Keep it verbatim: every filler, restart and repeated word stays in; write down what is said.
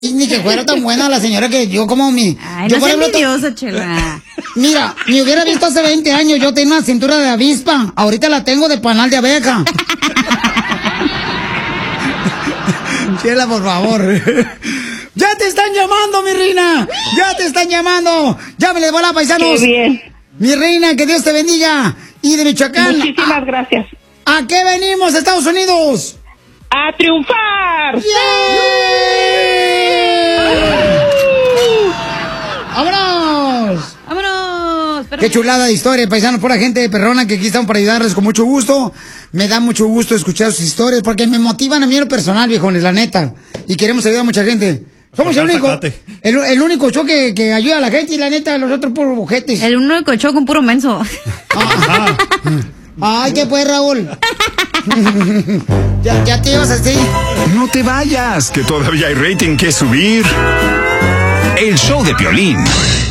Ni que fuera tan buena la señora que yo como mi... Ay, yo no seas ejemplo, envidioso, Chela. Mira, me hubiera visto hace veinte años, yo tenía una cintura de avispa. Ahorita la tengo de panal de abeja. Chela, por favor. ¡Ya te están llamando, mi reina! ¡Ya te están llamando! ¡Llámele, bola, paisanos! ¡Qué bien! Mi reina, que Dios te bendiga. Y de Michoacán. Muchísimas gracias. ¿A qué venimos, Estados Unidos? ¡A triunfar! ¡Vámonos! ¡Vámonos! Qué chulada de historia, paisanos, por la gente de perrona que aquí estamos para ayudarles con mucho gusto. Me da mucho gusto escuchar sus historias porque me motivan a mí en lo personal, viejones, la neta. Y queremos ayudar a mucha gente. Somos el único, el, el único show que, que ayuda a la gente y la neta, los otros puros bujetes. El único show con puro menso. Ah, ay, ¿qué pues, Raúl? ya, ya te ibas así. No te vayas, que todavía hay rating que subir. El show de Piolín.